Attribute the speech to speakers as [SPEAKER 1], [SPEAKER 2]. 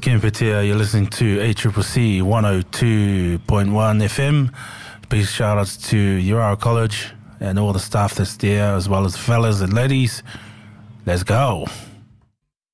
[SPEAKER 1] Kim Petia, you're listening to ACCC 102.1 FM. Big shout outs to Urara College and all the staff that's there, as well as fellas and ladies. Let's go.